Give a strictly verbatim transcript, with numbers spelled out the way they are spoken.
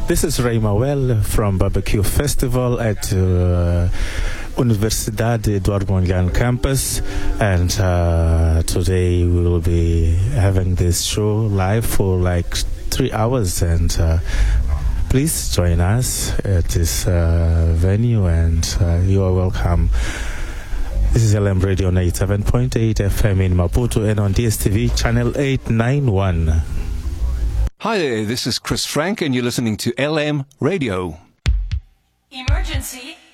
This is Ray Mawel from Barbecue Festival at uh, Universidade Eduardo Mondlane campus, and uh, today we will be having this show live for like three hours, and uh, please join us at this uh, venue, and uh, you are welcome. This is L M Radio ninety-seven point eight F M in Maputo and on D S T V channel eight ninety-one. Hi there, this is Chris Frank and you're listening to L M Radio. Emergency.